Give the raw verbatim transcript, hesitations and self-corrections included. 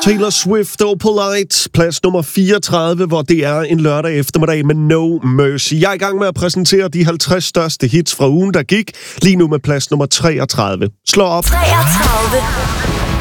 Taylor Swift og Polite, plads nummer fireogtredive, hvor det er en lørdag eftermiddag med No Mercy. Jeg er i gang med at præsentere de halvtreds største hits fra ugen, der gik, lige nu med plads nummer treogtredive. Slå op. treogtredive.